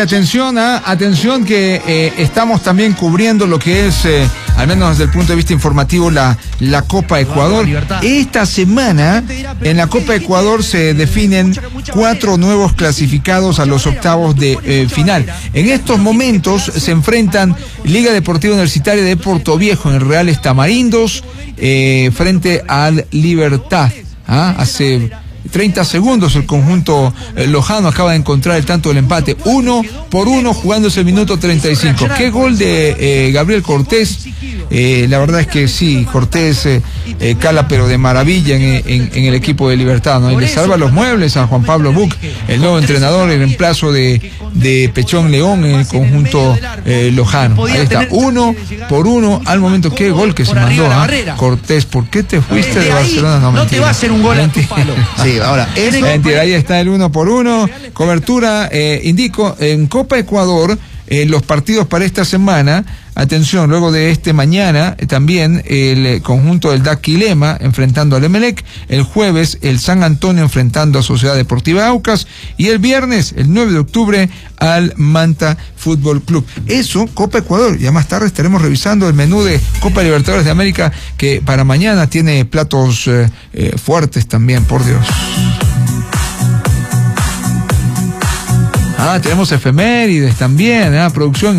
atención, atención que estamos también cubriendo lo que es, al menos desde el punto de vista informativo, la Copa Ecuador. Esta semana, en la Copa Ecuador se definen 4 nuevos clasificados a los octavos de final. En estos momentos se enfrentan Liga Deportiva Universitaria de Portoviejo en el Reales Tamarindos frente al Libertad. Hace 30 segundos el conjunto lojano acaba de encontrar el tanto del empate, 1-1, jugándose el minuto 35. Qué gol de Gabriel Cortés. La verdad es que sí, Cortés cala pero de maravilla en el equipo de Libertad, ¿no? Y le salva los muebles a Juan Pablo Buc, el nuevo entrenador, el reemplazo de Pechón León en el conjunto lojano. Ahí está, 1-1 al momento. Qué gol que se mandó Cortés. ¿Por qué te fuiste de Barcelona? No te va a hacer un gol a tu palo. Sí, ahora, mentira, ahí está el 1-1. Cobertura, indico, en Copa Ecuador, los partidos para esta semana. Atención, luego de mañana también el conjunto del Daquilema enfrentando al Emelec, el jueves el San Antonio enfrentando a Sociedad Deportiva Aucas y el viernes, el 9 de octubre, al Manta Fútbol Club. Eso, Copa Ecuador. Ya más tarde estaremos revisando el menú de Copa Libertadores de América, que para mañana tiene platos fuertes también, por Dios. Tenemos efemérides también, producción